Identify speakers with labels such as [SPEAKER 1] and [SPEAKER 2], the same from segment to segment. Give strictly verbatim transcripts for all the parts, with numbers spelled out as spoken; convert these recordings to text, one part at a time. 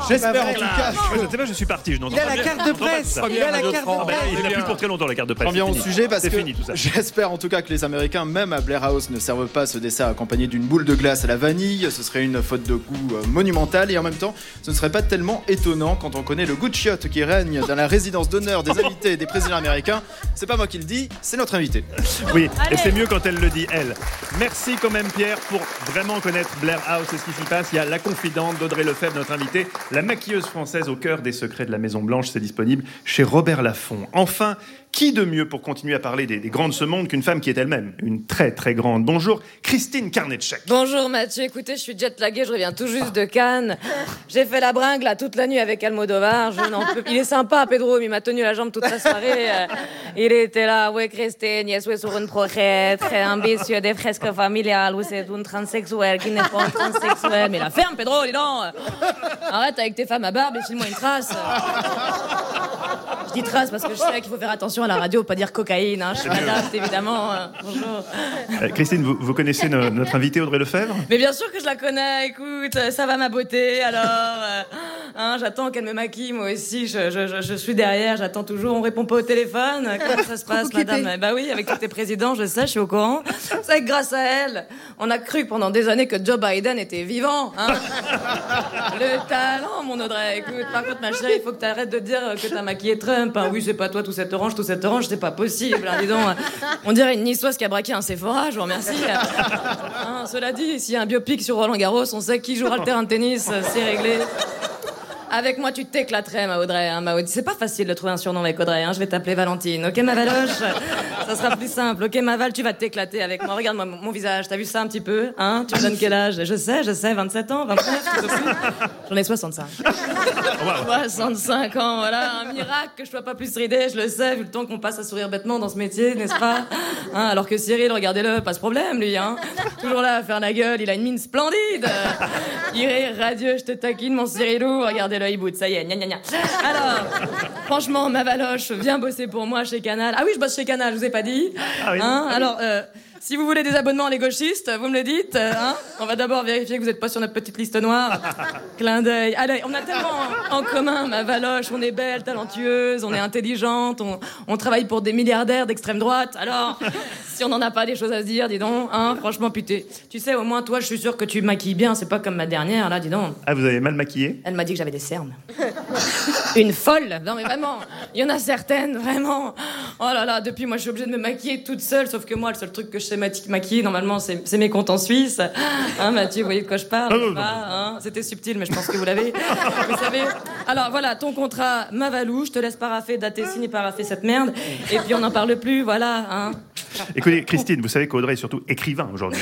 [SPEAKER 1] J'espère en tout cas.
[SPEAKER 2] Je ne sais pas, je suis parti. Je n'entends
[SPEAKER 3] Il a
[SPEAKER 2] pas
[SPEAKER 3] la
[SPEAKER 2] bien.
[SPEAKER 3] carte de presse. Il a la carte de
[SPEAKER 2] Ah bah,
[SPEAKER 3] presse.
[SPEAKER 2] il n'a plus pour très longtemps la carte de presse.
[SPEAKER 1] Reviens au
[SPEAKER 2] C'est fini.
[SPEAKER 1] sujet parce
[SPEAKER 2] C'est
[SPEAKER 1] que
[SPEAKER 2] fini tout ça.
[SPEAKER 1] j'espère en tout cas que les Américains, même à Blair House, ne servent pas ce dessert accompagné d'une boule de glace à la vanille. Ce serait une faute de goût euh, monumentale et en même temps, ce ne serait pas tellement étonnant quand on connaît le goût de chiottes qui règne dans la résidence d'honneur des invités des présidents américains. C'est pas moi qui le dis, c'est notre invité.
[SPEAKER 2] Oui, et c'est mieux quand elle le dit, elle. Merci quand même, Pierre, pour vraiment connaître Blair House et ce qui s'y passe. Il y a La Confidente d'Audrey Lefebvre, notre invitée, la maquilleuse française au cœur des secrets de la Maison Blanche. C'est disponible chez Robert Laffont. Enfin, qui de mieux pour continuer à parler des, des grands de ce monde qu'une femme qui est elle-même une très très grande. Bonjour, Christine Carnetchek.
[SPEAKER 4] Bonjour Mathieu, écoutez, je suis jet-laguée, je reviens tout juste de Cannes. J'ai fait la bringue là toute la nuit avec Almodovar. Je n'en peux... Il est sympa, Pedro, mais il m'a tenu la jambe toute la soirée. Euh, il était là, oui, Christine, je suis sur un projet très ambitieux des fresques familiales où c'est une transsexuelle qui n'est pas une transsexuelle. Mais la ferme, Pedro, dis donc. Arrête avec tes femmes à barbe et file-moi une trace. Je dis trace parce que je sais qu'il faut faire attention à la radio, pas dire cocaïne. Hein. Je suis m'adapte, évidemment. Bonjour.
[SPEAKER 2] Euh, Christine, vous, vous connaissez no- notre invitée Audrey Lefebvre ?
[SPEAKER 4] Mais bien sûr que je la connais, écoute, ça va ma beauté, alors euh, hein, j'attends qu'elle me maquille, moi aussi, je, je, je, je suis derrière, j'attends toujours, on répond pas au téléphone, comment ça se passe, madame ? Bah oui, avec tous tes présidents, je sais, je suis au courant, c'est que grâce à elle, on a cru pendant des années que Joe Biden était vivant, hein. Le talent, mon Audrey, écoute, par contre, ma chérie, il faut que t'arrêtes de dire que t'as maquillé Trump, hein. Oui, c'est pas toi, tout cet orange, tout cet orange, c'est pas possible, hein, dis donc, on dirait une niçoise qui a braqué un Sephora, je vous remercie. Hein, cela dit, s'il y a un biopic sur Roland Garros, on sait qui jouera le terrain de tennis, c'est réglé. Avec moi, tu t'éclaterais, ma Audrey. Hein, ma Audrey. C'est pas facile de trouver un surnom avec Audrey. Hein. Je vais t'appeler Valentine. Ok, ma Valoche ? Ça sera plus simple. Ok, ma Val, tu vas t'éclater avec moi. Regarde-moi mon, mon visage. T'as vu ça un petit peu ? Hein ? Tu me donnes quel âge ? Je sais, je sais. vingt-sept ans, vingt-neuf, tu peux plus ? J'en ai soixante-cinq. soixante-cinq ans, voilà. Un miracle que je sois pas plus ridée, je le sais, vu le temps qu'on passe à sourire bêtement dans ce métier, n'est-ce pas ? Hein, alors que Cyril, regardez-le, pas ce problème, lui. Hein. Toujours là à faire la gueule. Il a une mine splendide. Il rit radieux, je te taquine, mon Cyrilou. Regardez l'œil bout, ça y est, gna gna gna. Alors, franchement, ma Valoche, viens bosser pour moi chez Canal. Ah oui, je bosse chez Canal, je vous ai pas dit.
[SPEAKER 2] Ah oui.
[SPEAKER 4] Hein, alors, euh, si vous voulez des abonnements les gauchistes, vous me le dites. euh, Hein. On va d'abord vérifier que vous n'êtes pas sur notre petite liste noire. Clin d'œil. Allez, on a tellement en, en commun, ma Valoche. On est belle, talentueuse, on est intelligente, on, on travaille pour des milliardaires d'extrême droite. Alors, si on n'en a pas des choses à se dire, dis donc, hein, franchement, putain. Tu sais, au moins, toi, je suis sûre que tu maquilles bien. C'est pas comme ma dernière, là, dis donc.
[SPEAKER 2] Ah, vous avez mal maquillé ?
[SPEAKER 4] Elle m'a dit que j'avais des cernes. Une folle. Non mais vraiment, il y en a certaines, vraiment. Oh là là, depuis moi je suis obligée de me maquiller toute seule, sauf que moi le seul truc que je sais mati- maquiller normalement c'est, c'est mes comptes en Suisse. Hein Mathieu, vous voyez de quoi je parle,
[SPEAKER 2] non, non,
[SPEAKER 4] pas, hein. C'était subtil mais je pense que vous l'avez. Vous savez. Alors voilà, ton contrat, ma Valou, je te laisse paraffer, dater, signer, paraffer cette merde, et puis on n'en parle plus, voilà. Hein.
[SPEAKER 2] Écoutez, Christine, vous savez qu'Audrey est surtout écrivain aujourd'hui.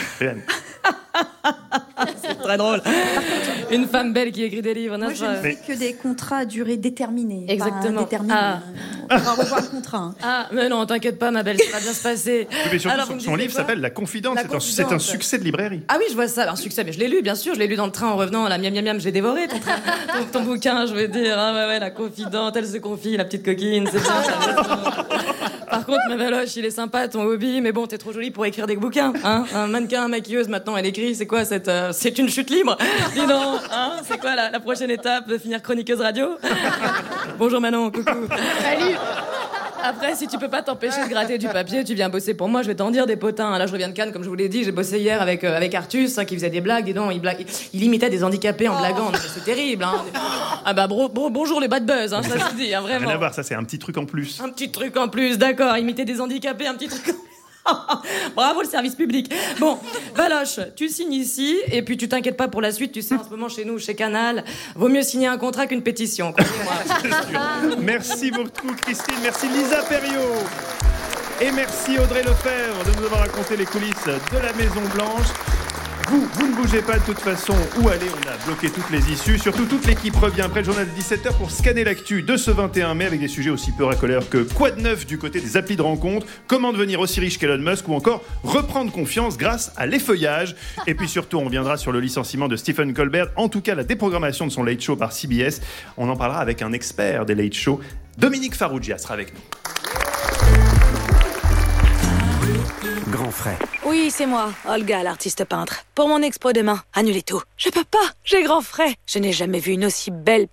[SPEAKER 4] C'est très drôle. Une femme belle qui écrit des livres,
[SPEAKER 5] Moi,
[SPEAKER 4] n'est-ce
[SPEAKER 5] je
[SPEAKER 4] pas ?
[SPEAKER 5] ne fais que des contrats à durée déterminée.
[SPEAKER 4] Exactement.
[SPEAKER 5] Pas indéterminée.
[SPEAKER 4] Ah.
[SPEAKER 5] On va revoir le contrat. Hein.
[SPEAKER 4] Ah, mais non, t'inquiète pas, ma belle, ça va bien se passer.
[SPEAKER 2] Oui, mais surtout,
[SPEAKER 4] Alors,
[SPEAKER 2] son,
[SPEAKER 4] vous me
[SPEAKER 2] son
[SPEAKER 4] disiez
[SPEAKER 2] livre
[SPEAKER 4] quoi
[SPEAKER 2] s'appelle La Confidente.
[SPEAKER 4] La
[SPEAKER 2] C'est un, c'est un
[SPEAKER 4] Confidente.
[SPEAKER 2] succès de librairie.
[SPEAKER 4] Ah oui, je vois ça, un succès, mais je l'ai lu, bien sûr, je l'ai lu dans le train en revenant, la miam miam miam, j'ai dévoré ton, train- ton, ton bouquin, je veux dire, hein, ouais, ouais, la confidente, elle se confie, la petite coquine, c'est bien, ça. Par contre, ma Valoche, il est sympa, ton hobby, mais bon, t'es trop jolie pour écrire des bouquins, hein, un mannequin, maquilleuse, maintenant, elle écrit, c'est quoi cette, euh, c'est une chute libre, dis donc, hein, c'est quoi la, la prochaine étape, de finir chroniqueuse radio? Bonjour Manon, coucou. Salut. Après, si tu peux pas t'empêcher de gratter du papier, tu viens bosser pour moi, je vais t'en dire des potins. Là, je reviens de Cannes, comme je vous l'ai dit, j'ai bossé hier avec, euh, avec Artus, hein, qui faisait des blagues, dis donc, il, blague, il imitait des handicapés en blaguant, donc c'est terrible, hein. Ah bah, bro, bro, bonjour les bad buzz, hein, ça se dit, hein, vraiment.
[SPEAKER 2] Rien à voir, ça c'est un petit truc en plus.
[SPEAKER 4] Un petit truc en plus, d'accord, imiter des handicapés, un petit truc en plus. Bravo le service public. Bon, Valoche, tu signes ici et puis tu t'inquiètes pas pour la suite. Tu sais, en ce moment chez nous, chez Canal, vaut mieux signer un contrat qu'une pétition. Croyez-moi.
[SPEAKER 2] Merci beaucoup Christine, merci Lisa Perriot. Et merci Audrey Lefebvre de nous avoir raconté les coulisses de la Maison Blanche. Vous, vous ne bougez pas de toute façon. Où aller ? On a bloqué toutes les issues. Surtout, toute l'équipe revient après le journal de dix-sept heures pour scanner l'actu de ce vingt et un mai avec des sujets aussi peu racoleurs que quoi de neuf du côté des applis de rencontre, comment devenir aussi riche qu'Elon Musk ou encore reprendre confiance grâce à l'effeuillage. Et puis surtout, on reviendra sur le licenciement de Stephen Colbert, en tout cas la déprogrammation de son Late Show par C B S. On en parlera avec un expert des Late Show. Dominique Farrugia sera avec nous.
[SPEAKER 6] Grand frais.
[SPEAKER 7] Oui, c'est moi, Olga, l'artiste peintre. Pour mon expo demain, annulez tout. Je peux pas, j'ai grand frais. Je n'ai jamais vu une aussi belle